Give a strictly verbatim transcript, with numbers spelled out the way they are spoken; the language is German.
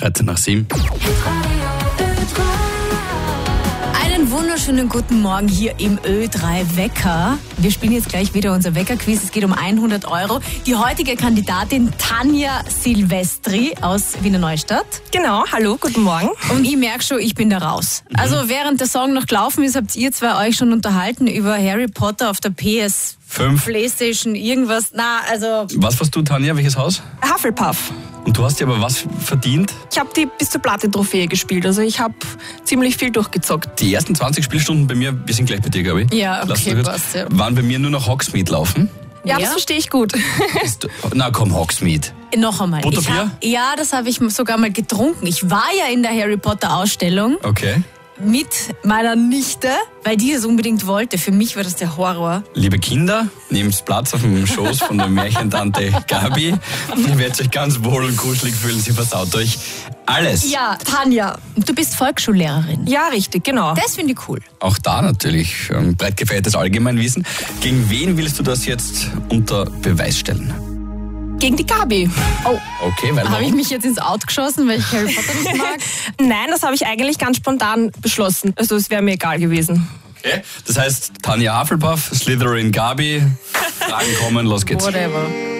dreizehn nach sieben. Einen wunderschönen guten Morgen hier im Ö drei Wecker. Wir spielen jetzt gleich wieder unser Wecker-Quiz. Es geht um hundert Euro. Die heutige Kandidatin Tanja Silvestri aus Wiener Neustadt. Genau, hallo, guten Morgen. Und ich merke schon, ich bin da raus. Also während der Song noch gelaufen ist, habt ihr zwei euch schon unterhalten über Harry Potter auf der P S Fünf. Playstation, irgendwas. Na, also... Was warst du, Tanja? Welches Haus? Hufflepuff. Und du hast dir aber was verdient? Ich habe die bis zur Platin-Trophäe gespielt, also ich habe ziemlich viel durchgezockt. Die ersten zwanzig Spielstunden bei mir, wir sind gleich bei dir, glaube ich. Ja, Lass okay, uns kurz- passt, ja. Waren bei mir nur noch Hogsmeade laufen. Ja, Ja? das verstehe ich gut. Ist- Na komm, Hogsmeade. Noch einmal. Ich Butterbier? hab, ja, das habe ich sogar mal getrunken. Ich war ja in der Harry Potter Ausstellung Okay. mit meiner Nichte, weil die es unbedingt wollte. Für mich war das der Horror. Liebe Kinder, nehmt Platz auf dem Schoß von der Märchentante Gabi. Ihr werdet euch ganz wohl und kuschelig fühlen. Sie versaut euch alles. Ja, Tanja, du bist Volksschullehrerin. Ja, richtig, genau. Das finde ich cool. Auch da natürlich ähm, breit gefächertes Allgemeinwissen. Gegen wen willst du das jetzt unter Beweis stellen? Gegen die Gabi. Oh, Okay, weil habe ich warum? mich jetzt ins Out geschossen, weil ich Harry Potter nicht mag? Nein, das habe ich eigentlich ganz spontan beschlossen. Also es wäre mir egal gewesen. Okay. Das heißt, Tanja Hufflepuff, Slytherin Gabi, Fragen kommen, los geht's. Whatever.